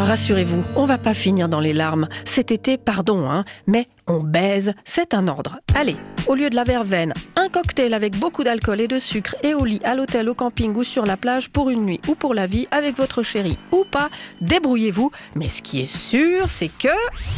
Rassurez-vous, on va pas finir dans les larmes. Cet été, pardon, mais on baise, c'est un ordre. Allez, au lieu de la verveine, un cocktail avec beaucoup d'alcool et de sucre et au lit, à l'hôtel, au camping ou sur la plage pour une nuit ou pour la vie avec votre chéri ou pas, débrouillez-vous. Mais ce qui est sûr, c'est que...